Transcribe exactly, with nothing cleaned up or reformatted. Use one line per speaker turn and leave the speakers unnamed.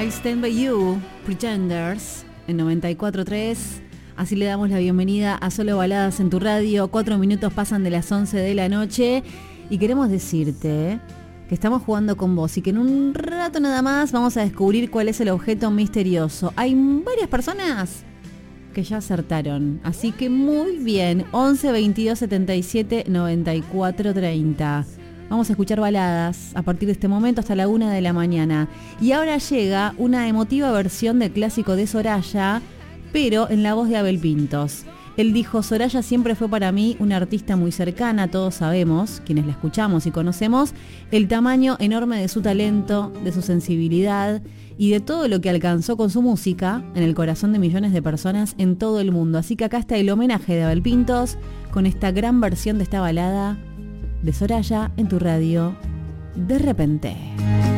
I Stand By You, Pretenders, en noventa y cuatro punto tres. Así le damos la bienvenida a Solo Baladas en tu radio. Cuatro minutos pasan de las once de la noche y queremos decirte que estamos jugando con vos y que en un rato nada más vamos a descubrir cuál es el objeto misterioso. Hay varias personas que ya acertaron, así que muy bien. Once, veintidós, setenta y siete, noventa y cuatro, treinta. Vamos a escuchar baladas a partir de este momento hasta la una de la mañana. Y ahora llega una emotiva versión del clásico de Soraya, pero en la voz de Abel Pintos. Él dijo: Soraya siempre fue para mí una artista muy cercana. Todos sabemos, quienes la escuchamos y conocemos, el tamaño enorme de su talento, de su sensibilidad y de todo lo que alcanzó con su música en el corazón de millones de personas en todo el mundo. Así que acá está el homenaje de Abel Pintos con esta gran versión de esta balada de Soraya en tu radio, De Repente.